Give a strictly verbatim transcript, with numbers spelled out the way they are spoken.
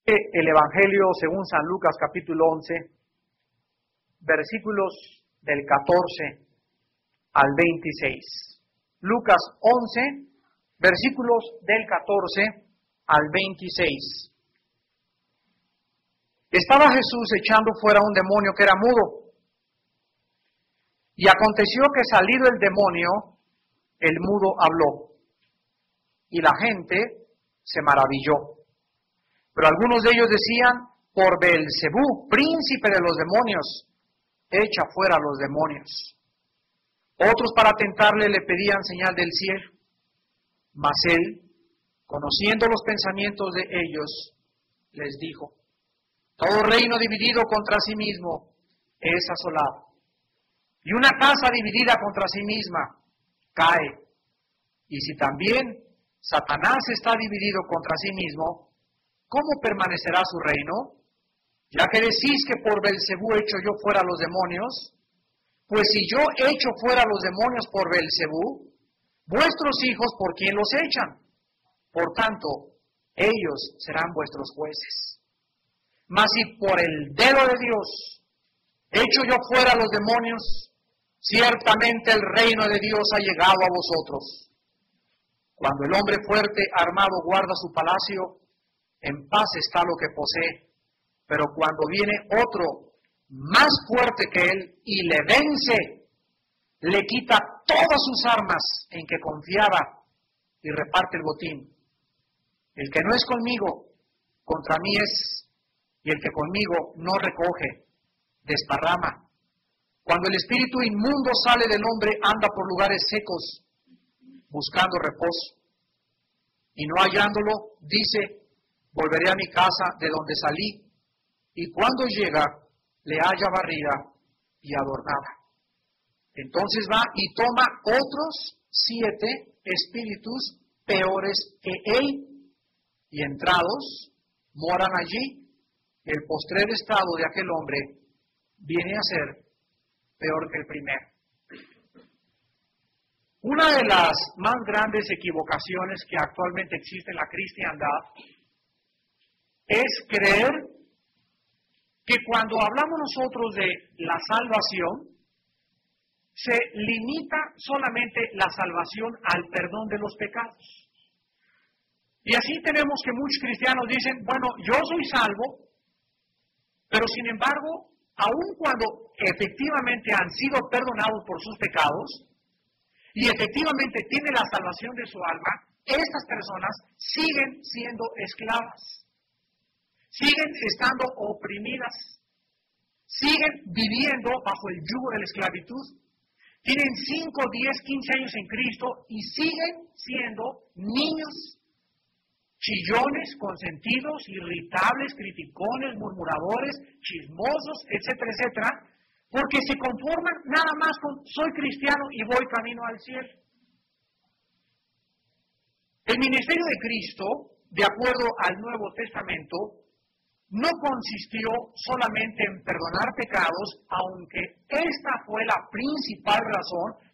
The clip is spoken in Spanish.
El Evangelio según San Lucas capítulo once, versículos del catorce al veintiséis. Lucas once, versículos del catorce al veintiséis. Estaba Jesús echando fuera un demonio que era mudo. Y aconteció que salido el demonio, el mudo habló. Y la gente se maravilló. Pero algunos de ellos decían, por Beelzebú, príncipe de los demonios, echa fuera a los demonios. Otros para tentarle le pedían señal del cielo. Mas él, conociendo los pensamientos de ellos, les dijo, todo reino dividido contra sí mismo es asolado. Y una casa dividida contra sí misma cae. Y si también Satanás está dividido contra sí mismo, ¿cómo permanecerá su reino? Ya que decís que por Beelzebú echo yo fuera a los demonios, pues si yo echo fuera a los demonios por Beelzebú, vuestros hijos por quién los echan. Por tanto, ellos serán vuestros jueces. Mas si por el dedo de Dios echo yo fuera a los demonios, ciertamente el reino de Dios ha llegado a vosotros. Cuando el hombre fuerte armado guarda su palacio, en paz está lo que posee, pero cuando viene otro más fuerte que él y le vence, le quita todas sus armas en que confiaba y reparte el botín. El que no es conmigo, contra mí es, y el que conmigo no recoge, desparrama. Cuando el espíritu inmundo sale del hombre, anda por lugares secos, buscando reposo, y no hallándolo, dice, volveré a mi casa de donde salí, y cuando llega, le halla barrida y adornada. Entonces va y toma otros siete espíritus peores que él, y entrados, moran allí. El postrer estado de aquel hombre viene a ser peor que el primero. Una de las más grandes equivocaciones que actualmente existe en la cristiandad es creer que cuando hablamos nosotros de la salvación, se limita solamente la salvación al perdón de los pecados. Y así tenemos que muchos cristianos dicen, bueno, yo soy salvo, pero sin embargo, aun cuando efectivamente han sido perdonados por sus pecados, y efectivamente tienen la salvación de su alma, estas personas siguen siendo esclavas. Siguen estando oprimidas, siguen viviendo bajo el yugo de la esclavitud, tienen cinco, diez, quince años en Cristo y siguen siendo niños, chillones, consentidos, irritables, criticones, murmuradores, chismosos, etcétera, etcétera, porque se conforman nada más con soy cristiano y voy camino al cielo. El ministerio de Cristo, de acuerdo al Nuevo Testamento, no consistió solamente en perdonar pecados, aunque esta fue la principal razón